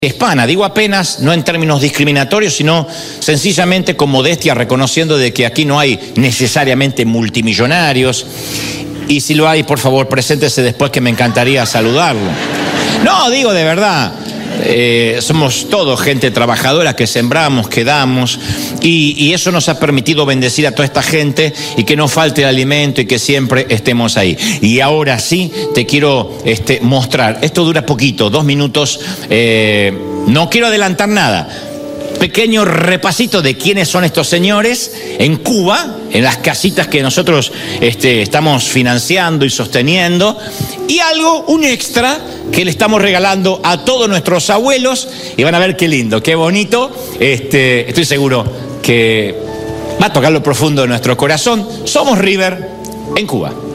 hispana, digo apenas, no en términos discriminatorios, sino sencillamente con modestia, reconociendo de que aquí no hay necesariamente multimillonarios, y si lo hay, por favor, preséntese después, que me encantaría saludarlo. No, digo de verdad, somos todos gente trabajadora que sembramos, que damos, y eso nos ha permitido bendecir a toda esta gente y que no falte el alimento y que siempre estemos ahí. Y ahora sí te quiero mostrar, esto dura poquito, 2 minutos, no quiero adelantar nada. Pequeño repasito de quiénes son estos señores en Cuba, en las casitas que nosotros estamos financiando y sosteniendo, y un extra que le estamos regalando a todos nuestros abuelos, y van a ver qué lindo, qué bonito. Estoy seguro que va a tocar lo profundo de nuestro corazón. Somos River en Cuba.